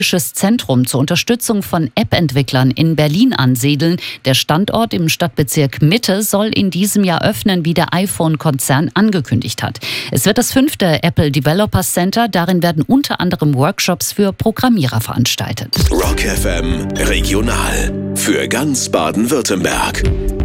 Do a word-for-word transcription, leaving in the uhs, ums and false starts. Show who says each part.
Speaker 1: Zentrum zur Unterstützung von App-Entwicklern in Berlin ansiedeln. Der Standort im Stadtbezirk Mitte soll in diesem Jahr öffnen, wie der iPhone-Konzern angekündigt hat. Es wird das fünfte Apple Developers Center. Darin werden unter anderem Workshops für Programmierer veranstaltet.
Speaker 2: Rock F M Regional für ganz Baden-Württemberg.